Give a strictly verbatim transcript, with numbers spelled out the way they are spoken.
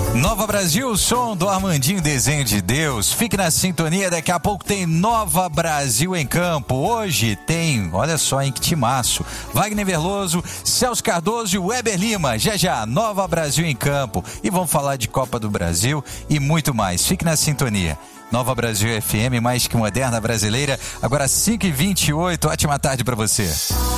Nova Brasil, o som do Armandinho Desenho de Deus. Fique na sintonia, daqui a pouco tem Nova Brasil em campo. Hoje tem, olha só, em que timaço, Wagner Veloso, Celso Cardoso e Weber Lima. Já já, Nova Brasil em campo. E vamos falar de Copa do Brasil e muito mais. Fique na sintonia. Nova Brasil F M, mais que moderna brasileira. Agora cinco e vinte e oito, ótima tarde para você.